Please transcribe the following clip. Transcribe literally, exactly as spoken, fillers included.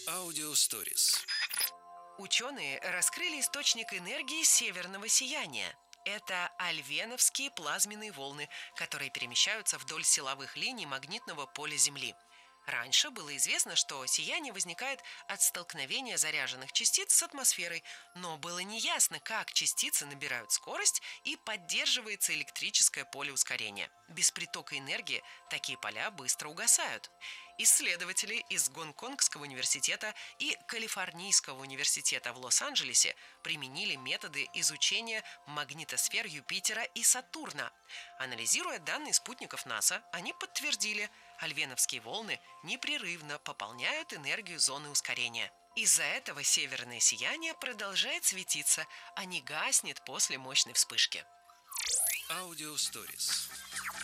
Аудиосторис. Ученые раскрыли источник энергии северного сияния. Это альвеновские плазменные волны, которые перемещаются вдоль силовых линий магнитного поля Земли. Раньше было известно, что сияние возникает от столкновения заряженных частиц с атмосферой, но было неясно, как частицы набирают скорость и поддерживается электрическое поле ускорения. Без притока энергии такие поля быстро угасают. Исследователи из Гонконгского университета и Калифорнийского университета в Лос-Анджелесе применили методы изучения магнитосфер Юпитера и Сатурна. Анализируя данные спутников НАСА, они подтвердили, альвеновские волны непрерывно пополняют энергию зоны ускорения. Из-за этого северное сияние продолжает светиться, а не гаснет после мощной вспышки. Аудиосторис.